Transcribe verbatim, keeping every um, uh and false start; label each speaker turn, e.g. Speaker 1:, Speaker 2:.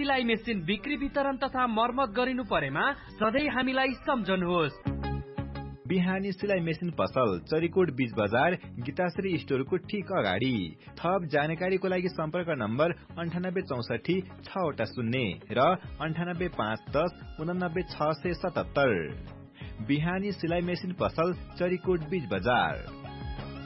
Speaker 1: सिलाई मेसिन बिक्री वितरण तथा मर्मत गरिनु परेमा सधैं हामीलाई सम्झनुहोस्।
Speaker 2: बिहानी सिलाई मेसिन पसल चरीकोट बीच बजार गीताश्री स्टोरको ठीक अगाडि। थप जानकारीको लागि सम्पर्क नम्बर अन्ठानब्बे चौसठी छवटा शून्य र अन्ठानब्बे पाँच दस उनानब्बे छ सय सतहत्तर। बिहानी सिलाई मेसिन पसल चरीकोट बीच बजार।